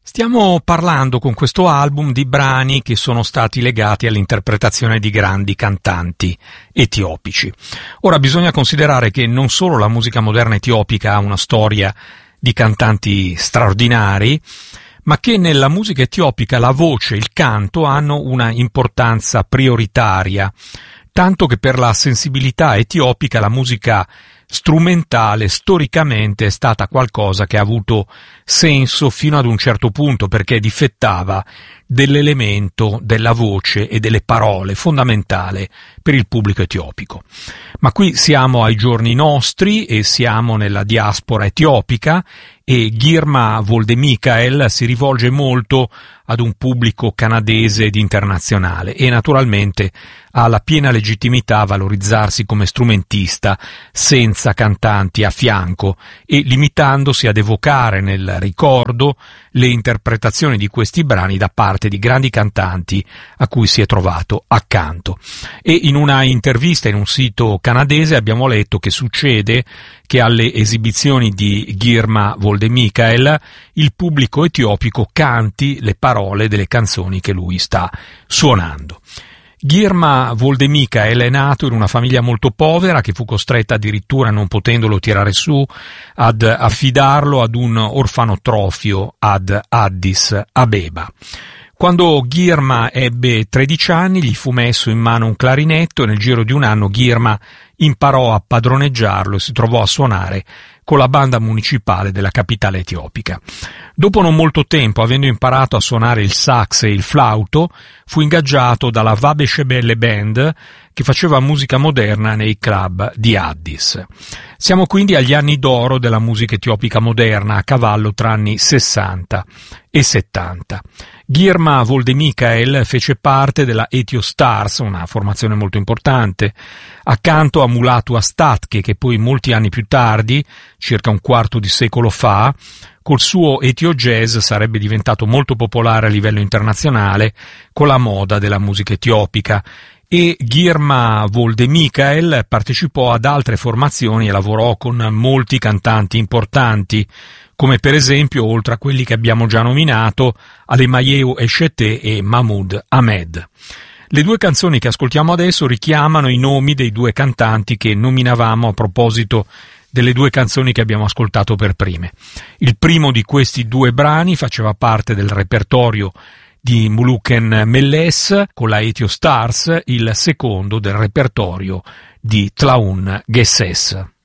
Stiamo parlando con questo album di brani che sono stati legati all'interpretazione di grandi cantanti etiopici. Ora bisogna considerare che non solo la musica moderna etiopica ha una storia di cantanti straordinari, ma che nella musica etiopica la voce e il canto hanno una importanza prioritaria, tanto che per la sensibilità etiopica la musica strumentale storicamente è stata qualcosa che ha avuto senso fino ad un certo punto, perché difettava dell'elemento della voce e delle parole fondamentale per il pubblico etiopico. Ma qui siamo ai giorni nostri e siamo nella diaspora etiopica e Girma Woldemikael si rivolge molto ad un pubblico canadese ed internazionale e naturalmente ha la piena legittimità a valorizzarsi come strumentista senza cantanti a fianco e limitandosi ad evocare nel ricordo le interpretazioni di questi brani da parte di grandi cantanti a cui si è trovato accanto. E in una intervista in un sito canadese abbiamo letto che succede che alle esibizioni di Girma Woldemikael il pubblico etiopico canti le parole delle canzoni che lui sta suonando. Girma Woldemikael è nato in una famiglia molto povera che fu costretta addirittura, non potendolo tirare su, ad affidarlo ad un orfanotrofio ad Addis Abeba. Quando Girma ebbe 13 anni gli fu messo in mano un clarinetto e nel giro di un anno Girma imparò a padroneggiarlo e si trovò a suonare con la banda municipale della capitale etiopica. Dopo non molto tempo, avendo imparato a suonare il sax e il flauto, fu ingaggiato dalla Vabeshebele Band che faceva musica moderna nei club di Addis. Siamo quindi agli anni d'oro della musica etiopica moderna, a cavallo tra anni 60 e 70. Girma Woldemikael fece parte della Ethio Stars, una formazione molto importante, accanto a Mulatu Astatke, che poi molti anni più tardi, circa un quarto di secolo fa, col suo Ethio Jazz sarebbe diventato molto popolare a livello internazionale con la moda della musica etiopica. E Girma Woldemikael partecipò ad altre formazioni e lavorò con molti cantanti importanti, come per esempio, oltre a quelli che abbiamo già nominato, Alemayehu Eshete e Mahmoud Ahmed. Le due canzoni che ascoltiamo adesso richiamano i nomi dei due cantanti che nominavamo a proposito delle due canzoni che abbiamo ascoltato per prime. Il primo di questi due brani faceva parte del repertorio di Muluken Melles con la Ethio Stars, il secondo del repertorio di Tlaun Gesses.